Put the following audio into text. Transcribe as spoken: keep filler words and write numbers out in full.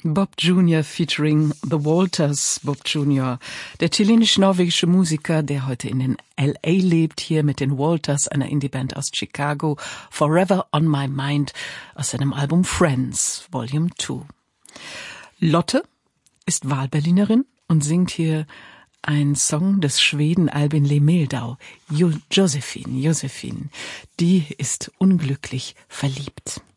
Bob Junior featuring The Walters. Bob Junior, der chilenisch-norwegische Musiker, der heute in den L A lebt, hier mit den Walters, einer Indie-Band aus Chicago, Forever on My Mind, aus seinem Album Friends, Volume zwei. Lotte ist Wahlberlinerin und singt hier ein Song des Schweden Albin Lee Meldau, jo- Josephine, Josephine. Die ist unglücklich verliebt.